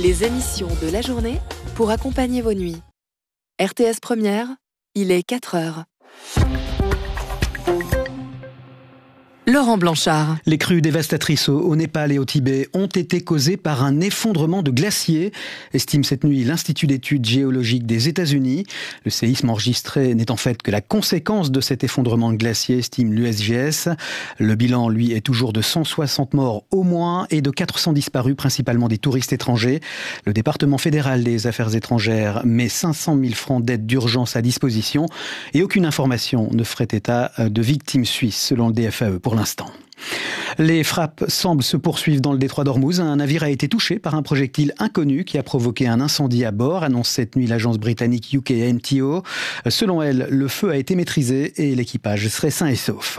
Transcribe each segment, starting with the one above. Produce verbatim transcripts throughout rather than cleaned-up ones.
Les émissions de la journée pour accompagner vos nuits. R T S Première, il est quatre heures. Laurent Blanchard. Les crues dévastatrices au, au Népal et au Tibet ont été causées par un effondrement de glaciers, estime cette nuit l'Institut d'études géologiques des États-Unis. Le séisme enregistré n'est en fait que la conséquence de cet effondrement de glaciers, estime l'U S G S. Le bilan, lui, est toujours de cent soixante morts au moins et de quatre cents disparus, principalement des touristes étrangers. Le département fédéral des affaires étrangères met cinq cent mille francs d'aide d'urgence à disposition et aucune information ne ferait état de victimes suisses, selon le D F A E pour l'instant. Les frappes semblent se poursuivre dans le détroit d'Ormuz. Un navire a été touché par un projectile inconnu qui a provoqué un incendie à bord, annonce cette nuit l'agence britannique U K M T O. Selon elle, le feu a été maîtrisé et l'équipage serait sain et sauf.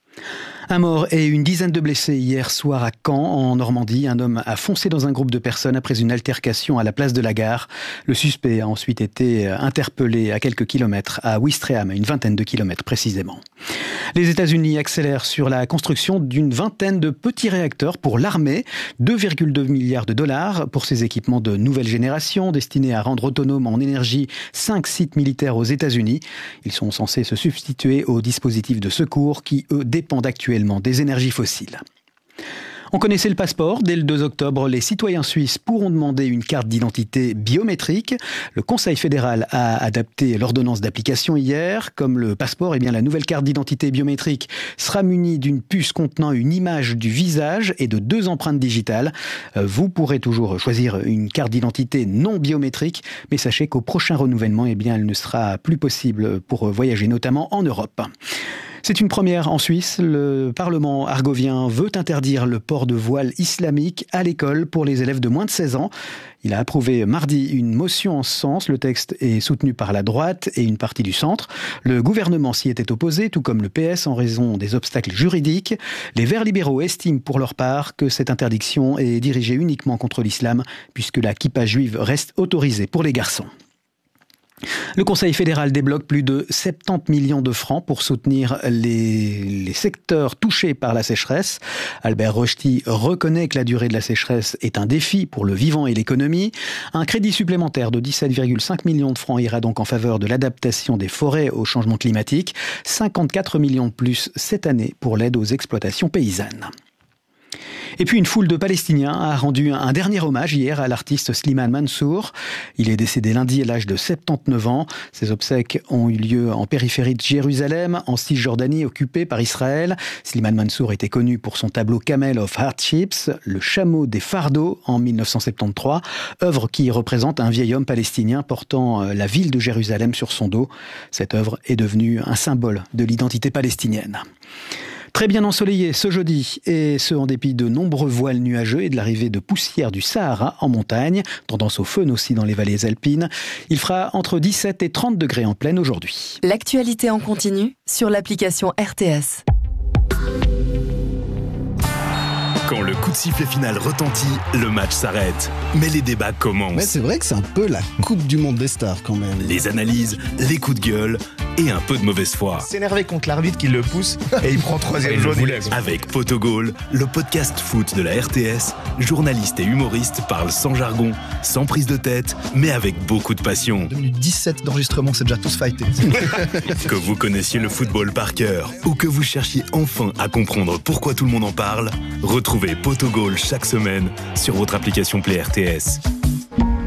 Un mort et une dizaine de blessés hier soir à Caen, en Normandie. Un homme a foncé dans un groupe de personnes après une altercation à la place de la Gare. Le suspect a ensuite été interpellé à quelques kilomètres, à Ouistreham, à une vingtaine de kilomètres précisément. Les États-Unis accélèrent sur la construction d'une vingtaine de petits réacteurs pour l'armée. deux virgule deux milliards de dollars pour ces équipements de nouvelle génération destinés à rendre autonomes en énergie cinq sites militaires aux États-Unis. Ils sont censés se substituer aux dispositifs de secours qui, eux, dépendent actuellement des énergies fossiles. On connaissait le passeport. Dès le deux octobre, les citoyens suisses pourront demander une carte d'identité biométrique. Le Conseil fédéral a adapté l'ordonnance d'application hier. Comme le passeport, eh bien, la nouvelle carte d'identité biométrique sera munie d'une puce contenant une image du visage et de deux empreintes digitales. Vous pourrez toujours choisir une carte d'identité non biométrique, mais sachez qu'au prochain renouvellement, eh bien, elle ne sera plus possible pour voyager, notamment en Europe. C'est une première en Suisse. Le Parlement argovien veut interdire le port de voile islamique à l'école pour les élèves de moins de seize ans. Il a approuvé mardi une motion en ce sens. Le texte est soutenu par la droite et une partie du centre. Le gouvernement s'y était opposé, tout comme le P S, en raison des obstacles juridiques. Les Verts libéraux estiment pour leur part que cette interdiction est dirigée uniquement contre l'islam, puisque la kippa juive reste autorisée pour les garçons. Le Conseil fédéral débloque plus de soixante-dix millions de francs pour soutenir les, les secteurs touchés par la sécheresse. Albert Rochety reconnaît que la durée de la sécheresse est un défi pour le vivant et l'économie. Un crédit supplémentaire de dix-sept virgule cinq millions de francs ira donc en faveur de l'adaptation des forêts au changement climatique. cinquante-quatre millions de plus cette année pour l'aide aux exploitations paysannes. Et puis une foule de Palestiniens a rendu un dernier hommage hier à l'artiste Slimane Mansour. Il est décédé lundi à l'âge de soixante-dix-neuf ans. Ses obsèques ont eu lieu en périphérie de Jérusalem, en Cisjordanie occupée par Israël. Slimane Mansour était connu pour son tableau Camel of Hardships, le chameau des fardeaux en dix-neuf cent soixante-treize, œuvre qui représente un vieil homme palestinien portant la ville de Jérusalem sur son dos. Cette œuvre est devenue un symbole de l'identité palestinienne. Très bien ensoleillé ce jeudi, et ce en dépit de nombreux voiles nuageux et de l'arrivée de poussière du Sahara en montagne, tendance au faune aussi dans les vallées alpines. Il fera entre dix-sept et trente degrés en pleine aujourd'hui. L'actualité en continu sur l'application R T S. Quand le coup de sifflet final retentit, le match s'arrête. Mais les débats commencent. Mais c'est vrai que c'est un peu la Coupe du Monde des stars quand même. Les analyses, les coups de gueule et un peu de mauvaise foi. S'énerver contre l'arbitre qui le pousse et il prend troisième jaune. Avec Potogol, le podcast foot de la R T S, journalistes et humoristes parlent sans jargon, sans prise de tête, mais avec beaucoup de passion. deux minutes dix-sept d'enregistrement, c'est déjà tous fighté. Que vous connaissiez le football par cœur ou que vous cherchiez enfin à comprendre pourquoi tout le monde en parle, retrouvez Potogol chaque semaine sur votre application Play R T S.